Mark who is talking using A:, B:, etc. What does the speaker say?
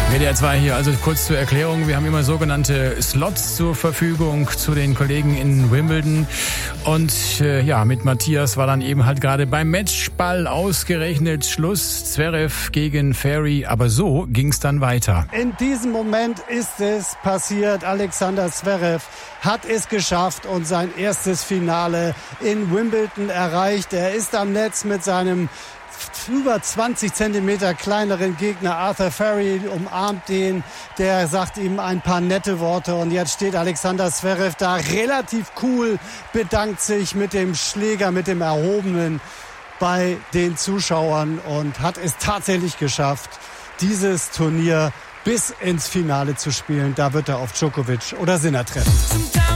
A: WDR 2 hier, also kurz zur Erklärung. Wir haben immer sogenannte Slots zur Verfügung zu den Kollegen in Wimbledon. Und mit Matthias war dann eben halt gerade beim Matchball ausgerechnet Schluss. Zverev gegen Ferry, aber so ging es dann weiter.
B: In diesem Moment ist es passiert. Alexander Zverev hat es geschafft und sein erstes Finale in Wimbledon erreicht. Er ist am Netz mit seinem über 20 Zentimeter kleineren Gegner Arthur Ferry, umarmt den, der sagt ihm ein paar nette Worte und jetzt steht Alexander Zverev da relativ cool, bedankt sich mit dem Schläger, mit dem Erhobenen bei den Zuschauern und hat es tatsächlich geschafft, dieses Turnier bis ins Finale zu spielen. Da wird er auf Djokovic oder Sinner treffen.